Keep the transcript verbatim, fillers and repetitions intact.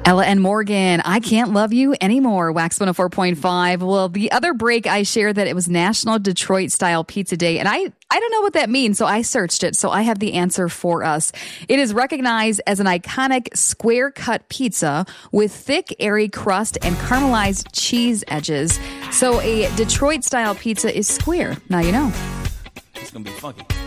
Ella and Morgan, I Can't Love You Anymore, Wax one oh four point five. Well, the other break I shared that it was National Detroit Style Pizza Day, and I, I don't know what that means, so I searched it, so I have the answer for us. It is recognized as an iconic square-cut pizza with thick, airy crust and caramelized cheese edges. So a Detroit-style pizza is square. Now you know. It's going to be funky.